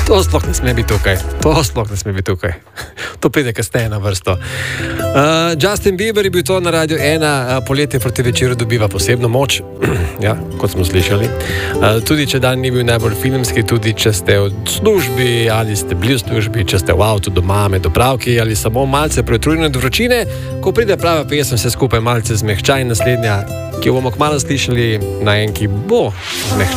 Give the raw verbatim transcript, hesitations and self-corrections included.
To sploh ne sme biti tukaj. To sploh ne sme biti tukaj. To pride kasneje na vrsto. Uh, Justin Bieber je bil to na Radio ena, uh, poletje proti večeru dobiva posebno moč, ja, kot smo slišali. Uh, tudi če dan ni bil najbolj filmski, tudi če ste v službi ali ste bili v službi, če ste v avtu doma med opravki ali samo malce pretrujeni od vročine, ko pride prava pesem, se skupaj malce zmehča in naslednja, ki jo bomo kmalu slišali, na en, ki bo zmehča.